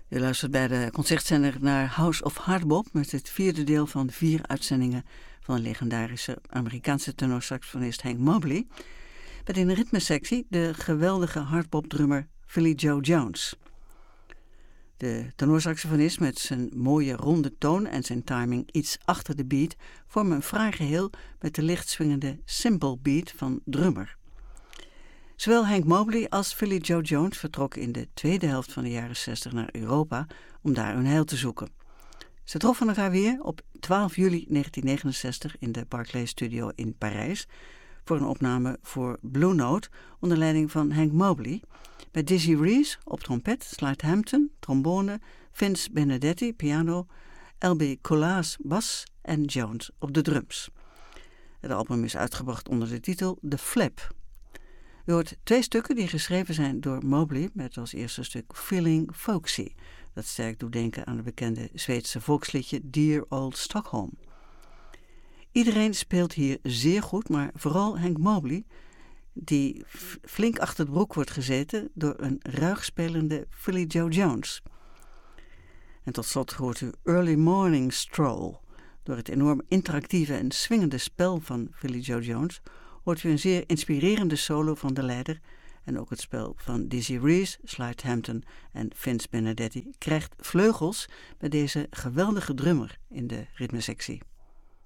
U luistert bij de concertzender naar House of Hardbop met het vierde deel van 4 uitzendingen van de legendarische Amerikaanse tenorsaxofonist Hank Mobley. Met in de ritmesectie de geweldige hardbopdrummer Philly Joe Jones. De tenorsaxofonist met zijn mooie ronde toon en zijn timing iets achter de beat vormen een fraai geheel met de licht swingende simple beat van drummer. Zowel Hank Mobley als Philly Joe Jones vertrokken in de tweede helft van de jaren 60 naar Europa om daar hun heil te zoeken. Ze troffen elkaar weer op 12 juli 1969 in de Barclay Studio in Parijs voor een opname voor Blue Note onder leiding van Hank Mobley, met Dizzy Reese op trompet, Slide Hampton, trombone, Vince Benedetti, piano, L.B. Colas, bas en Jones op de drums. Het album is uitgebracht onder de titel The Flip. U hoort 2 stukken die geschreven zijn door Mobley met als eerste stuk Feeling Folksy, dat sterk doet denken aan het bekende Zweedse volksliedje Dear Old Stockholm. Iedereen speelt hier zeer goed, maar vooral Hank Mobley, die flink achter de broek wordt gezeten door een ruig spelende Philly Joe Jones. En tot slot hoort u Early Morning Stroll. Door het enorm interactieve en swingende spel van Philly Joe Jones hoort u een zeer inspirerende solo van de leider en ook het spel van Dizzy Reese, Slide Hampton en Vince Benedetti krijgt vleugels bij deze geweldige drummer in de ritmesectie.